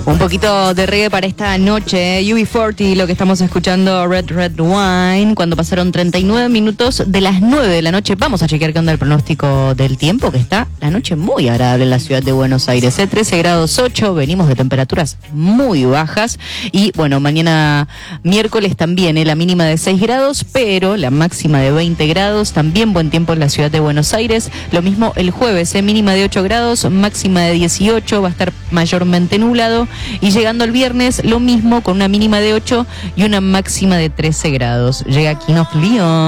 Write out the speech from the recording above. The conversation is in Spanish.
Un poquito de reggae para esta noche, UB40, lo que estamos escuchando, Red Red Wine, cuando pasaron 39 minutos de las 9 de la noche. Vamos a chequear qué onda el pronóstico del tiempo, que está la noche muy agradable en la ciudad de Buenos Aires, 13 grados 8, venimos de temperaturas muy bajas y bueno, mañana miércoles también, la mínima de 6 grados, pero la máxima de 20 grados, también buen tiempo en la ciudad de Buenos Aires, lo mismo el jueves, mínima de 8 grados, máxima de 18, va a estar mayormente nublado. Y llegando el viernes, lo mismo, con una mínima de 8 y una máxima de 13 grados. Llega King of Leon.